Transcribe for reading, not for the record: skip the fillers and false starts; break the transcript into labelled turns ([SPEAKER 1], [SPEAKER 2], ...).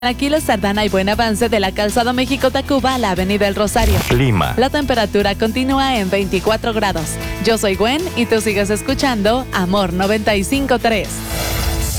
[SPEAKER 1] Aquiles Sardana y buen avance de la Calzada México-Tacuba a la Avenida El Rosario.
[SPEAKER 2] Clima.
[SPEAKER 1] La temperatura continúa en 24 grados. Yo soy Gwen y tú sigues escuchando Amor 95.3.